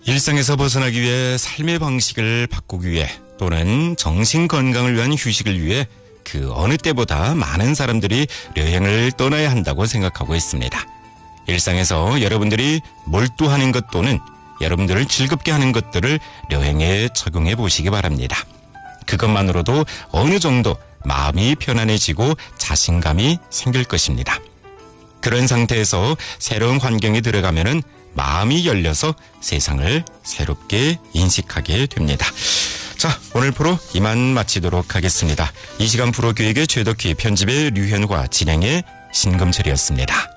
일상에서 벗어나기 위해 삶의 방식을 바꾸기 위해 또는 정신 건강을 위한 휴식을 위해 그 어느 때보다 많은 사람들이 여행을 떠나야 한다고 생각하고 있습니다. 일상에서 여러분들이 몰두하는 것 또는 여러분들을 즐겁게 하는 것들을 여행에 적용해 보시기 바랍니다. 그것만으로도 어느 정도 마음이 편안해지고 자신감이 생길 것입니다. 그런 상태에서 새로운 환경에 들어가면은 마음이 열려서 세상을 새롭게 인식하게 됩니다. 자, 오늘 프로 이만 마치도록 하겠습니다. 이 시간 프로 교육의 최덕희, 편집의 류현과 진행의 신금철이었습니다.